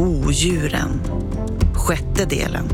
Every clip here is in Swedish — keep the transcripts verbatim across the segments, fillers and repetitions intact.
Odjuren. Sjätte delen.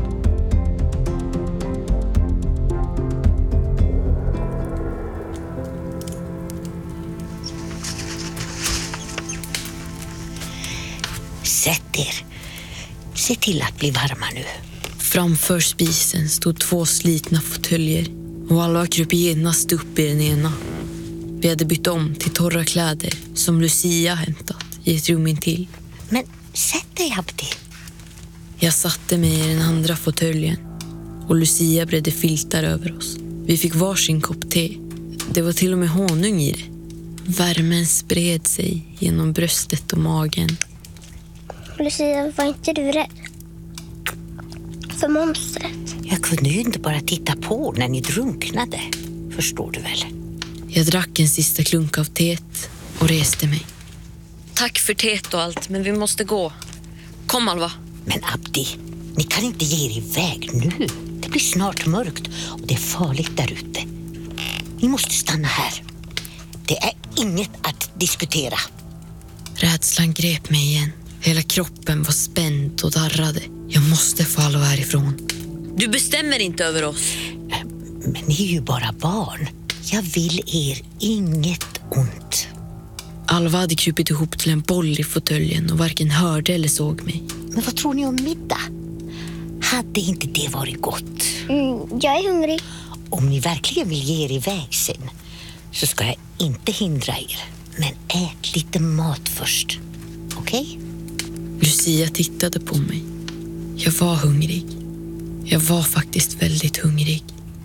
Sätt er. Se till att bli varma nu. Framför spisen stod två slitna fåtöljer och Alva kröp genast upp i den ena. Vi hade bytt om till torra kläder som Lucia hämtat i ett rum intill. Men sätt dig, Abdi. Jag satte mig i den andra fåtöljen och Lucia bredde filtar över oss. Vi fick varsin kopp te. Det var till och med honung i det. Värmen spred sig genom bröstet och magen. Lucia, var inte du rädd för monstret? Jag kunde ju inte bara titta på när ni drunknade. Förstår du väl? Jag drack en sista klunk av teet och reste mig. Tack för teet och allt, men vi måste gå. Kom, Alva. Men Abdi, ni kan inte ge er iväg nu. Det blir snart mörkt och det är farligt där ute. Ni måste stanna här. Det är inget att diskutera. Rädslan grep mig igen. Hela kroppen var spänd och darrade. Jag måste få Alva härifrån. Du bestämmer inte över oss. Men ni är ju bara barn. Jag vill er inget ont. Alva hade krupit ihop till en boll i fåtöljen och varken hörde eller såg mig. Men vad tror ni om middag? Hade inte det varit gott? Mm, jag är hungrig. Om ni verkligen vill ge er iväg sen så ska jag inte hindra er. Men ät lite mat först. Okej? Okay? Lucia tittade på mig. Jag var hungrig. Jag var faktiskt väldigt hungrig.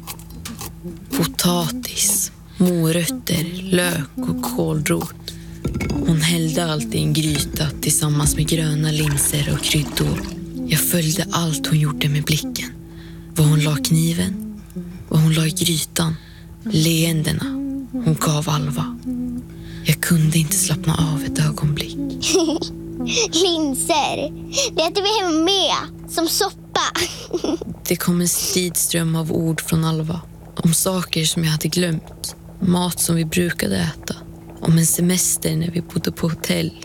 Potatis, morötter, lök och kålrot. Hon hällde allt i en gryta tillsammans med gröna linser och kryddor. Jag följde allt hon gjorde med blicken. Var hon la kniven, var hon la i grytan, leendena hon gav Alva. Jag kunde inte slappna av ett ögonblick. Linser, det äter vi hem med, som soppa. Det kom en stridström av ord från Alva. Om saker som jag hade glömt. Mat som vi brukade äta. Om en semester när vi bodde på hotell.